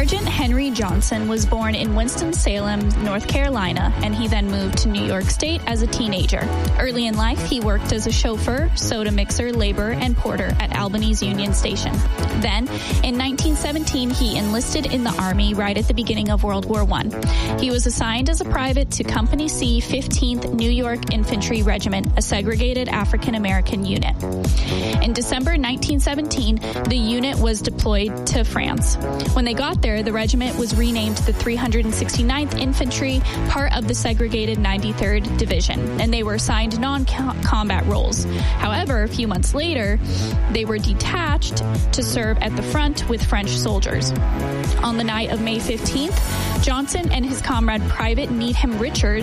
Sergeant Henry Johnson was born in Winston-Salem, North Carolina, and he then moved to New York State as a teenager. Early in life, he worked as a chauffeur, soda mixer, laborer, and porter at Albany's Union Station. Then, in 1917, he enlisted in the Army right at the beginning of World War I. He was assigned as a private to Company C, 15th New York Infantry Regiment, a segregated African-American unit. In December 1917, the unit was deployed to France. When they got there, the regiment was renamed the 369th Infantry, part of the segregated 93rd Division, and they were assigned non-combat roles. However, a few months later, they were detached to serve at the front with French soldiers. On the night of May 15th, Johnson and his comrade Private Needham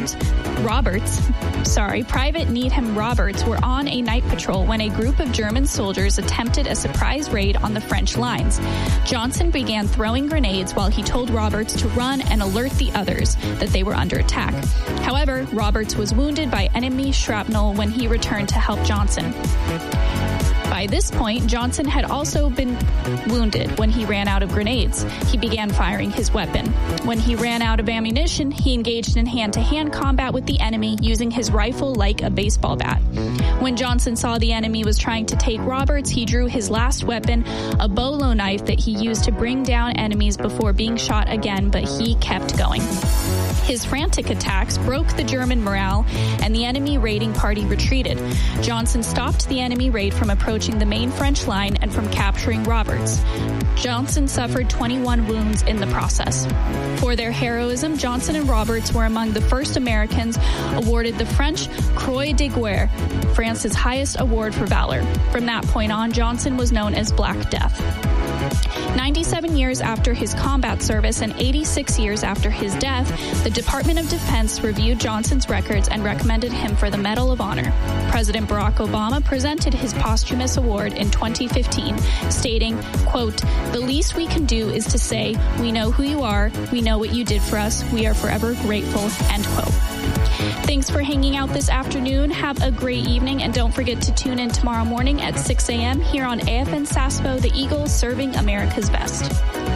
Roberts were on a night patrol when a group of German soldiers attempted a surprise raid on the French lines. Johnson began throwing grenades while he told Roberts to run and alert the others that they were under attack. However, Roberts was wounded by enemy shrapnel when he returned to help Johnson. By this point, Johnson had also been wounded when he ran out of grenades. He began firing his weapon. When he ran out of ammunition, he engaged in hand-to-hand combat with the enemy using his rifle like a baseball bat. When Johnson saw the enemy was trying to take Roberts, he drew his last weapon, a bolo knife that he used to bring down enemies before being shot again, but he kept going. His frantic attacks broke the German morale, and the enemy raiding party retreated. Johnson stopped the enemy raid from approaching the main French line and from capturing Roberts. Johnson suffered 21 wounds in the process. For their heroism, Johnson and Roberts were among the first Americans awarded the French Croix de Guerre, France's highest award for valor. From that point on, Johnson was known as Black Death. 97 years after his combat service and 86 years after his death, the Department of Defense reviewed Johnson's records and recommended him for the Medal of Honor. President Barack Obama presented his posthumous award in 2015, stating, quote, "The least we can do is to say, we know who you are, we know what you did for us, we are forever grateful," end quote. Thanks for hanging out this afternoon. Have a great evening, and don't forget to tune in tomorrow morning at 6 a.m. here on AFN Saspo, the Eagles serving America's best.